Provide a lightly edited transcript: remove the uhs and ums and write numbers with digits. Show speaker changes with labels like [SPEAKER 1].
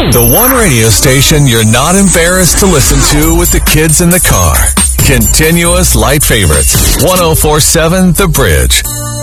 [SPEAKER 1] The one radio station you're not embarrassed to listen to with the kids in the car. Continuous light favorites. 104.7 The Bridge.